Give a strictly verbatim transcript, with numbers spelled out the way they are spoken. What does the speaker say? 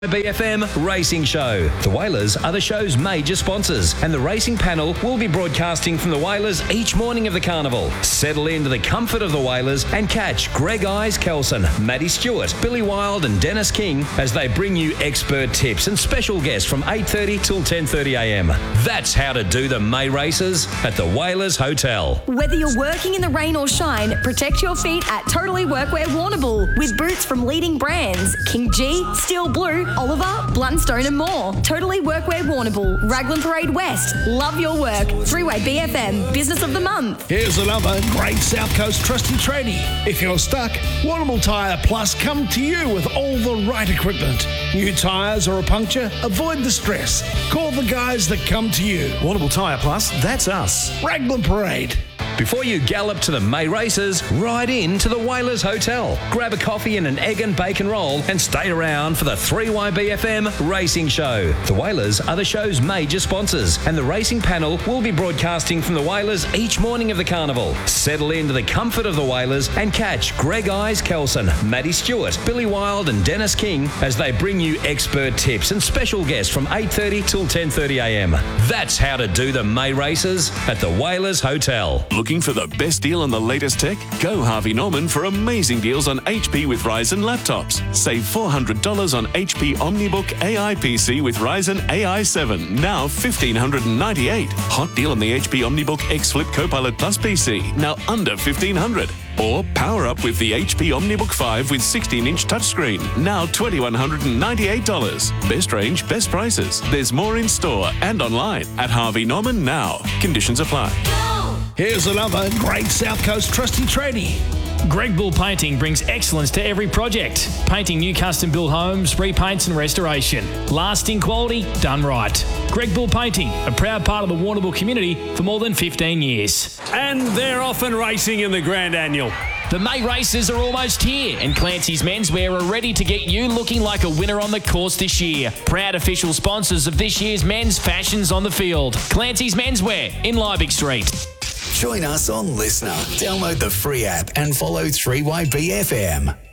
B F M Racing Show. The Whalers are the show's major sponsors, and the racing panel will be broadcasting from the Whalers each morning of the carnival. Settle into the comfort of the Whalers and catch Greg Eyes Kelson, Maddie Stewart, Billy Wild and Dennis King as they bring you expert tips and special guests from eight thirty till ten thirty a m. That's how to do the May races at the Whalers Hotel. Whether you're working in the rain or shine, protect your feet at Totally Workwear Warrnambool with boots from leading brands King G, Steel Blue, Oliver, Blundstone and more. Totally Workwear Warrnambool, Raglan Parade West. Love your work. Three-Way B F M, Business of the Month. Here's another great South Coast trusty tradie. If you're stuck, Warrnambool Tyre Plus come to you with all the right equipment. New tyres or a puncture? Avoid the stress. Call the guys that come to you. Warrnambool Tyre Plus, that's us. Raglan Parade. Before you gallop to the May races, ride in to the Whalers Hotel. Grab a coffee and an egg and bacon roll and stay around for the three Y B F M Racing Show. The Whalers are the show's major sponsors, and the racing panel will be broadcasting from the Whalers each morning of the carnival. Settle into the comfort of the Whalers and catch Greg Eyes Kelson, Maddie Stewart, Billy Wild and Dennis King as they bring you expert tips and special guests from eight thirty till ten thirty a m. That's how to do the May races at the Whalers Hotel. Looking for the best deal on the latest tech? Go Harvey Norman for amazing deals on H P with Ryzen laptops. Save four hundred dollars on H P OmniBook A I P C with Ryzen A I seven, now one thousand five hundred ninety-eight dollars. Hot deal on the H P OmniBook X Flip Copilot Plus P C, now under fifteen hundred dollars. Or power up with the H P OmniBook five with sixteen inch touchscreen, now two thousand one hundred ninety-eight dollars. Best range, best prices. There's more in store and online at Harvey Norman now. Conditions apply. Here's another great South Coast trusty tradie. Greg Bull Painting brings excellence to every project. Painting new custom-built homes, repaints and restoration. Lasting quality, done right. Greg Bull Painting, a proud part of the Warrnambool community for more than fifteen years. And they're off and racing in the Grand Annual. The May races are almost here, and Clancy's Menswear are ready to get you looking like a winner on the course this year. Proud official sponsors of this year's men's fashions on the field. Clancy's Menswear in Liebig Street. Join us on Listener. Download the free app and follow three Y B F M.